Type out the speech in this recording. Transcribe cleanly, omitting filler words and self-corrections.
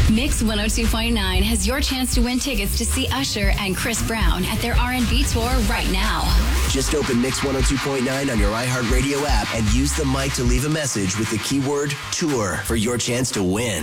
Mix 102.9 has your chance to win tickets to see Usher and Chris Brown at their R&B tour right now. Just open Mix 102.9 on your iHeartRadio app and use the mic to leave a message with the keyword tour for your chance to win.